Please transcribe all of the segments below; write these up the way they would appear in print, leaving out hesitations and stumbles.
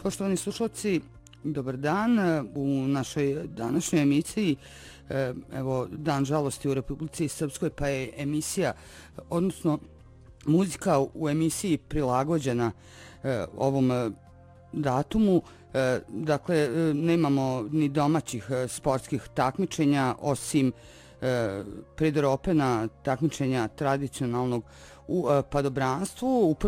Poštovani slušalci, dobar dan. U našoj današnjoj emisiji, evo, Dan žalosti u Republici Srpskoj, pa je emisija, odnosno muzika u emisiji prilagođena ovom datumu. Dakle, nemamo ni domaćih sportskih takmičenja, osim Pridoropena takmičenja tradicionalnog u padobranstvu. U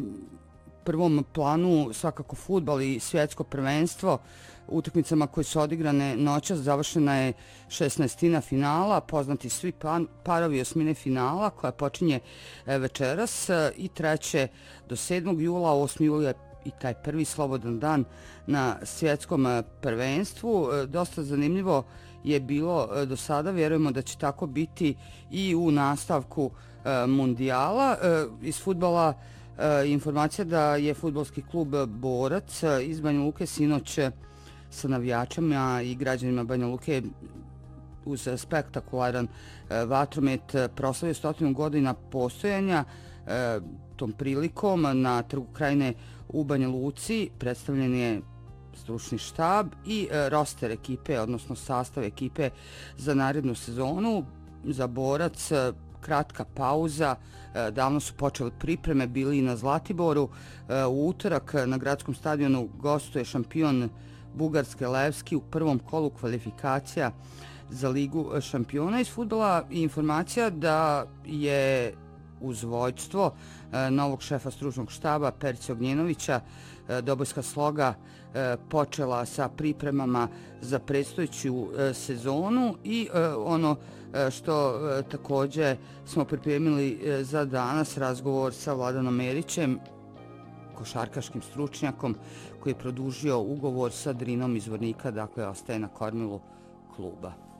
prvom planu svakako fudbal i svjetsko prvenstvo. Utakmicama koje su odigrane noćas završena je 16. finala, poznati svi parovi osmine finala koja počinje večeras i 3. do 7. jula, 8. jula i taj prvi slobodan dan na svjetskom prvenstvu. Dosta zanimljivo je bilo do sada, vjerujemo da će tako biti i u nastavku mundijala. Iz fudbala informacija da je fudbalski klub Borac iz Banja Luke sinoć sa navijačima i građanima Banja Luke uz spektakularan vatromet proslavio 100 godina postojanja. Tom prilikom na Trgu Krajine u Banja Luci predstavljen je stručni štab i roster ekipe, odnosno sastav ekipe za narednu sezonu. Za Borac kratka pauza, davno su počele pripreme, bili i na Zlatiboru. U utorak na gradskom stadionu gostuje šampion Bugarske Levski u prvom kolu kvalifikacija za Ligu šampiona. Iz fudbala informacija da je uz vođstvo novog šefa stručnog štaba Perice Ognjenovića Dobojska Sloga počela sa pripremama za predstojeću sezonu i ono što također smo pripremili za danas, razgovor sa Vladanom Merićem, košarkaškim stručnjakom koji je produžio ugovor sa Drinom iz Vornika, dakle ostaje na kormilu kluba.